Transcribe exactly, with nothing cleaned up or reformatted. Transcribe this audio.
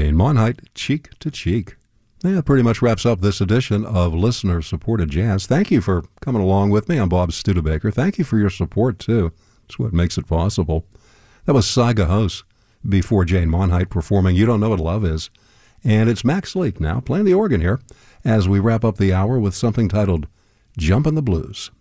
Jane Monheit, Cheek to Cheek. That pretty much wraps up this edition of Listener-Supported Jazz. Thank you for coming along with me. I'm Bob Studebaker. Thank you for your support, too. It's what makes it possible. That was Saiga Hose before Jane Monheit performing You Don't Know What Love Is. And it's Max Leak now playing the organ here as we wrap up the hour with something titled Jumpin' the Blues.